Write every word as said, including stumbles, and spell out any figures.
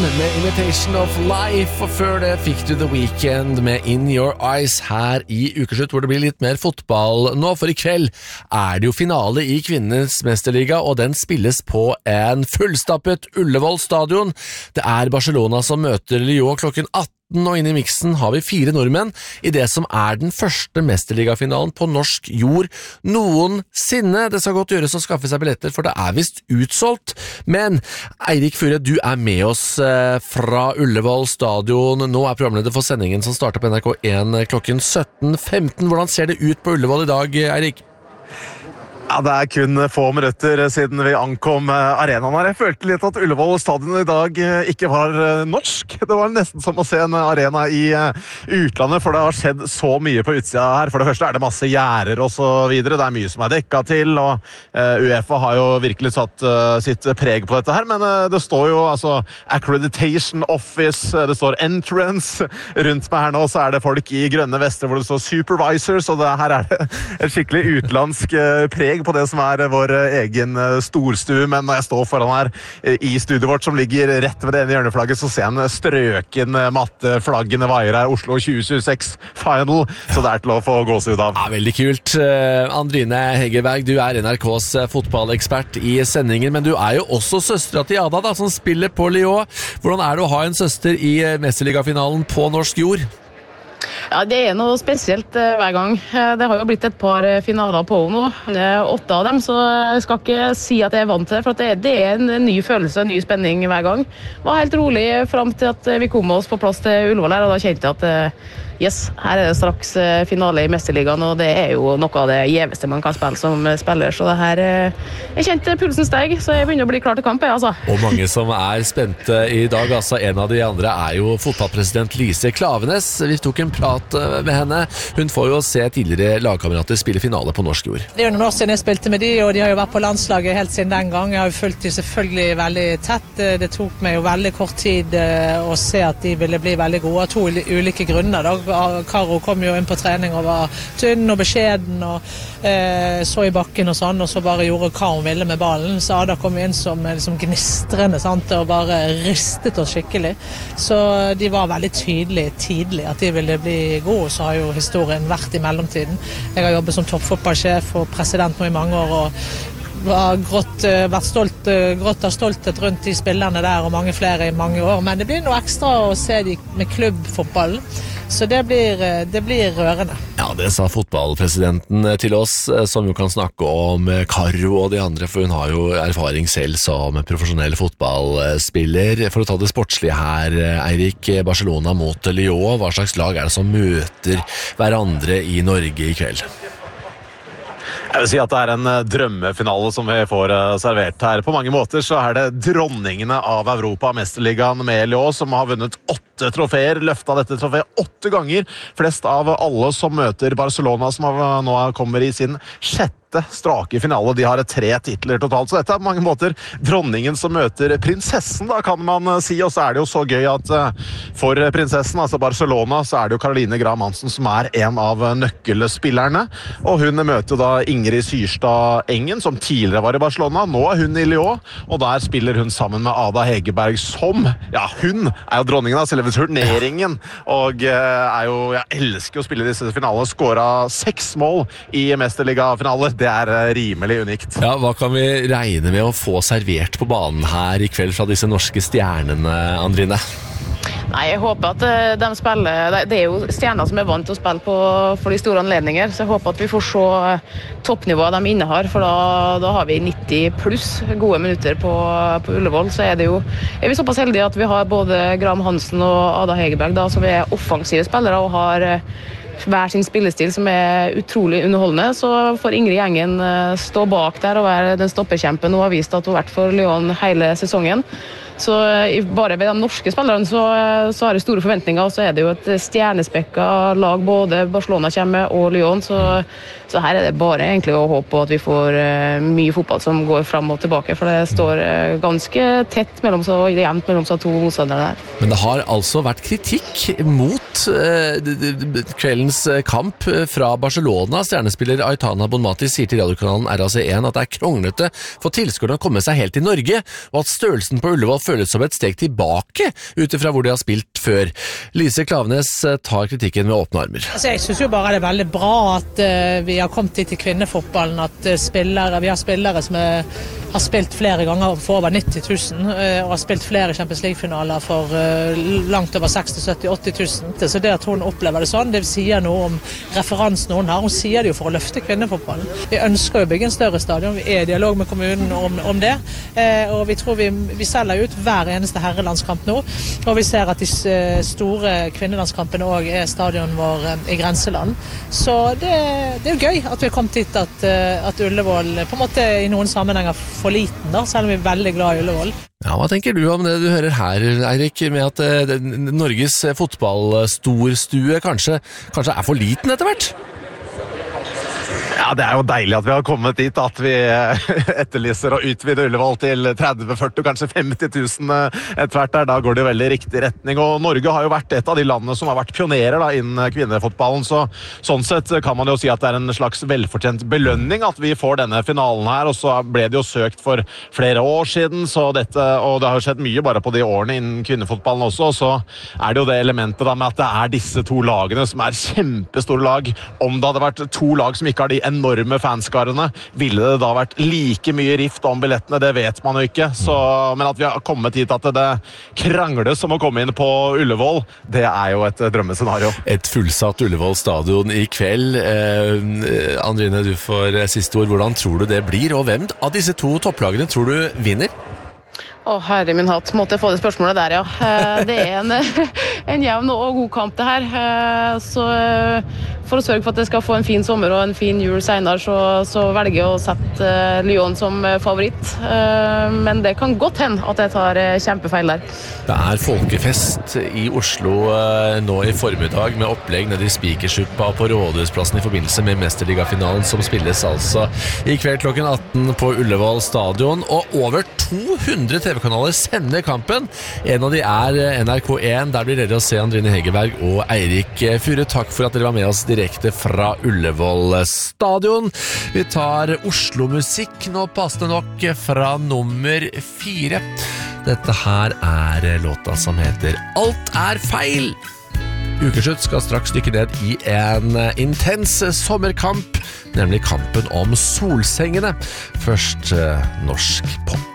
med Imitation of Life, og før det fikk du The Weeknd med In Your Eyes her i Ukeslutt, hvor det blir litt mer fotball nå, for i kveld er det jo finale i kvinnenes mesterliga, og den spilles på en fullstappet Ullevål stadion. Det er Barcelona som møter Lyon klokken atten, og inne i miksen har vi fire nordmenn i det som er den første mesterligafinalen på norsk jord noensinne. Det skal godt gjøres å skaffe seg billetter, for det er vist utsolgt. Men Eirik Fure, du er med oss fra Ullevål stadion. Nå er programleder for sendingen som starter på N R K en klokken sytten femten. Hvordan ser det ut på Ullevål i dag, Eirik? Ja, det er kun få minutter siden vi ankom arenaen her. Jeg følte litt at Ullevål stadion i dag ikke var norsk. Det var nesten som å se en arena i utlandet, for det har skjedd så mye på utsida her. For det første er det masse gjerder og så videre. Det er mye som er dekka til, og UEFA har jo virkelig satt sitt preg på dette her. Men det står jo altså Accreditation Office, det står Entrance. Rundt meg her nå så er det folk i grønne vester hvor det står Supervisors, og det her er det et skikkelig utenlandsk preg på det som er vår egen storstue. Men når jeg står foran her i studioet vårt som ligger rett ved det ene hjørneflagget, så ser jeg en strøken matte flaggene veier her, Oslo tjue tjueseks Final, så det er til å få gåsehud av. Ja, veldig kult. Andrine Heggeberg, du er N R K's fotballekspert i sendingen, men du er jo også søstera til Ada da, som spiller på Lyon. Hvordan er det å ha en søster i mesterligafinalen på norsk jord? Ja, det er noe spesielt uh, hver gang. Uh, det har jo blitt et par uh, finaler på nå. Det er åtte av dem, så jeg skal ikke si at jeg er vant til det, for det, det er en, en ny følelse, en ny spenning hver gang. Det var helt rolig frem til at uh, vi kom oss på plass til Ullevål her, og da kjente jeg at uh, yes, her er det straks uh, finale i Mesterligaen, og det er jo noe av det gjeveste man kan spille som uh, spiller, så det her uh, jeg kjente pulsen steg, så jeg begynner å bli klar til kamp, jeg, altså. Og mange som er spente i dag, altså en av de andre er jo fotballpresident Lise Klavenes. Vi tok en prat med henne. Hun får jo se tidligere lagkamerater spille finale på norsk jord. Det er jo noen år siden jeg spilte med de, og de har jo vært på landslaget helt siden den gang. Jeg har jo fulgt de selvfølgelig veldig tett. Det tok meg jo veldig kort tid å se at de ville bli veldig gode av to ulike grunner. Da. Karo kom jo inn på trening og var tynn og beskjeden og eh, så i bakken og sånn, og så bare gjorde hva hun ville med ballen. Så Ada kom inn som liksom gnistrende, sant, og bare ristet oss skikkelig. Så de var veldig tydelige tidlig at de ville bli god, så har jo historien vært i mellomtiden. Jeg har jobbet som toppfotballsjef og president nå i mange år, og har grått, vært stolt, grått av stolthet rundt de spillerne der, og mange flere i mange år. Men det blir noe ekstra å se de med klubbfotballen, så det blir, det blir rørende. Ja, det sa fotballpresidenten til oss, som jo kan snakke om Karo og de andre, for hun har jo erfaring selv som profesjonell fotballspiller. For å ta det sportslige her, Eirik, Barcelona mot Lyon, hva slags lag er det som møter hverandre i Norge i kveld? Jeg vil si at det er en drømmefinale som vi får servert her. På mange måter så er det dronningene av Europa, Mesterligaen med Lyon, som har vunnet åtte trofeer, løftet dette trofeet åtte ganger. Flest av alle som møter Barcelona, som nå kommer i sin sjette strake finale. De har tre titler totalt, så dette er på mange måter dronningen som møter prinsessen, da kan man si. Og så er det jo så gøy at for prinsessen, altså Barcelona, så er det jo Caroline Graham Hansen som er en av nøkkelspillerne, og hun møter jo da Ingrid Syrstad Engen, som tidligere var i Barcelona. Nå er hun i Lyon, og der spiller hun sammen med Ada Hegerberg, som, ja, hun er jo dronningen av selve turneringen, og er jo, jeg elsker å spille disse finalene, skåret seks mål i Mesterliga-finaler. Det er rimelig unikt. Ja, hva kan vi regne med å få servert på banen her i kveld fra disse norske stjernene, Andrine? Nei, jeg håper at de spiller, det er jo stjerner som er vant til å spille på, for de store anledninger, så jeg håper at vi får se toppnivået de innehar, for da, da har vi nitti pluss gode minutter på, på Ullevål, så er det jo, er vi såpass heldige at vi har både Graham Hansen og Ada Hegerberg da, som er offensive spillere og har hver sin spillestil som er utrolig underholdende, så får Ingrid Engen stå bak der og være den stopperkjempen og har vist at hun har vært for Lyon hele sesongen. Så bare ved de norske spillerne så, så har det store forventninger, og så er det jo et stjernespekket lag, både Barcelona kommer og Lyon, så, så her er det bare egentlig å håpe på at vi får uh, mye fotball som går frem og tilbake, for det står uh, ganske tett mellom så, jevnt mellom så to motstandere der. Men det har altså vært kritikk mot uh, kveldens kamp fra Barcelona. Stjernespiller Aitana Bonmati sier til radiokanalen R A C en at det er kronglete for tilskuerne å komme seg helt til Norge, og at størrelsen på Ullevål føles som et steg tilbake utifra hvor de har spilt før. Lise Klaveness tar kritikken med åpne armer. Altså, jeg synes jo bare det er veldig bra at uh, vi har kommet hit i kvinnefotballen, at uh, spillere, vi har spillere som er, har spilt flere ganger for over nitti tusen, uh, og har spilt flere Champions League-finaler for uh, langt over seksti, sytti, åtti tusen. Så det at hun opplever det sånn, det sier noe om referansen hun har. Hun sier det jo for å løfte kvinnefotballen. Vi ønsker å bygge en større stadion, vi er i dialog med kommunen om, om det, uh, og vi tror vi, vi selger ut hver eneste herrelandskamp nå, og vi ser at de uh, store kvinnelandskampene også er stadion vår uh, i grenseland. Så det, det er jo gøy at vi har kommet hit at, uh, at Ullevål på en måte i noen sammenhenger for liten, da, selv om vi er veldig glad i Ullevål. Ja, hva tenker du om det du hører her, Eirik, med at uh, Norges fotballstorstue kanskje, kanskje er for liten etter hvert? Ja, det er jo deilig at vi har kommet dit, at vi etterlyser å utvide Ullevål til tretti, førti, kanskje femti tusen etter hvert der. Da går det jo veldig riktig retning, og Norge har jo vært et av de landene som har vært pionerer da, innen kvinnefotballen, så sånn sett kan man jo si at det er en slags velfortjent belønning at vi får denne finalen her, og så ble det jo søkt for flere år siden, så dette, og det har jo skjedd mye bare på de årene innen kvinnefotballen også, og så er det jo det elementet da med at det er disse to lagene som er kjempestore lag. Om det hadde vært to lag som ikke har de enorme fanskarene, ville det da vært like mye rift om billettene, det vet man jo ikke, så, men at vi har kommet hit at det krangles om å komme inn på Ullevål, det er jo et drømmescenario. Et fullsatt Ullevål stadion i kveld. Eh, Andrine, du får siste ord. Hvordan tror du det blir, og hvem av disse to topplagene tror du vinner? Å, herre min hatt, måtte jeg få det spørsmålet der, ja. Det er en, en jevn og god kamp det her. Så for å sørge for at jeg skal få en fin sommer og en fin jul senere, så, så velger jeg å sette Lyon som favoritt. Men det kan godt hende at jeg tar kjempefeil der. Det er folkefest i Oslo nå i formiddag med opplegg nede i Spikersuppa på Rådhusplassen i forbindelse med Mesterligafinalen som spilles altså i kveld klokken atten på Ullevål stadion, og over to hundre T V-kanaler sender kampen. En av de er N R K én, der blir dere å se Andrine Hegerberg og Eirik Fure. Takk for at dere var med oss direkte fra Ullevål stadion. Vi tar Oslo-musikk nå, passende nok, fra nummer fire. Dette her er låta som heter Alt er feil. Ukeslutt skal straks dykke ned i en intens sommerkamp, nemlig kampen om solsengene. Først norsk pop.